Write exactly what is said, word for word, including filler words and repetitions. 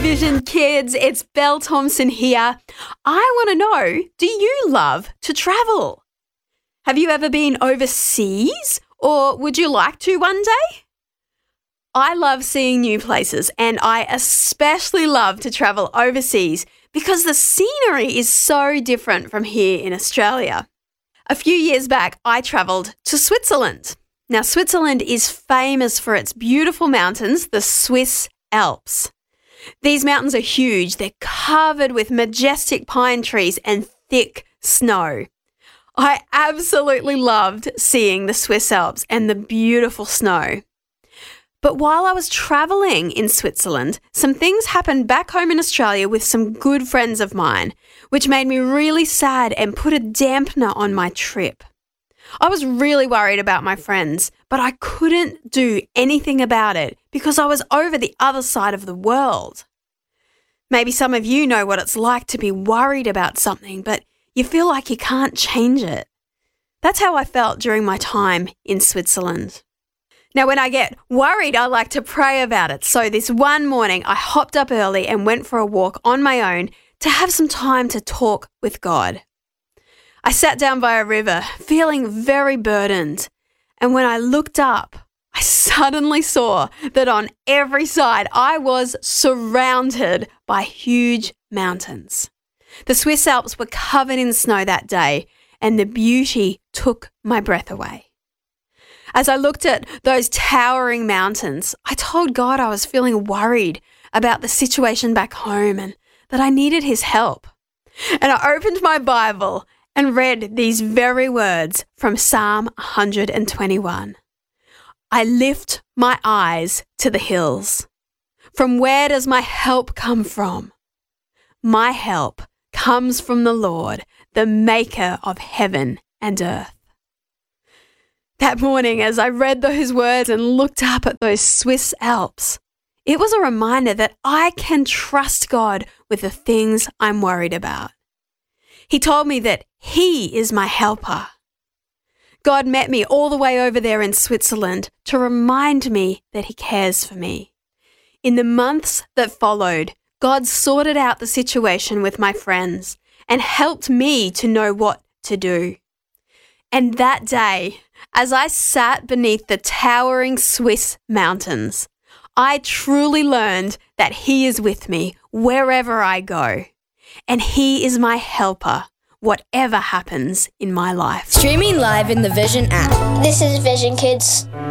Vision Kids, it's Belle Thompson here. I want to know, do you love to travel? Have you ever been overseas, or would you like to one day? I love seeing new places, and I especially love to travel overseas because the scenery is so different from here in Australia. A few years back, I travelled to Switzerland. Now, Switzerland is famous for its beautiful mountains, the Swiss Alps. These mountains are huge. They're covered with majestic pine trees and thick snow. I absolutely loved seeing the Swiss Alps and the beautiful snow. But while I was travelling in Switzerland, some things happened back home in Australia with some good friends of mine, which made me really sad and put a dampener on my trip. I was really worried about my friends, but I couldn't do anything about it because I was over the other side of the world. Maybe some of you know what it's like to be worried about something, but you feel like you can't change it. That's how I felt during my time in Switzerland. Now, when I get worried, I like to pray about it. So this one morning, I hopped up early and went for a walk on my own to have some time to talk with God. I sat down by a river, feeling very burdened. And when I looked up, I suddenly saw that on every side, I was surrounded by huge mountains. The Swiss Alps were covered in snow that day, and the beauty took my breath away. As I looked at those towering mountains, I told God I was feeling worried about the situation back home and that I needed his help. And I opened my Bible and read these very words from Psalm one hundred twenty-one. I lift my eyes to the hills. From where does my help come from? My help comes from the Lord, the maker of heaven and earth. That morning, as I read those words and looked up at those Swiss Alps, it was a reminder that I can trust God with the things I'm worried about. He told me that he is my helper. God met me all the way over there in Switzerland to remind me that he cares for me. In the months that followed, God sorted out the situation with my friends and helped me to know what to do. And that day, as I sat beneath the towering Swiss mountains, I truly learned that he is with me wherever I go, and he is my helper, whatever happens in my life. Streaming live in the Vision app. This is Vision Kids.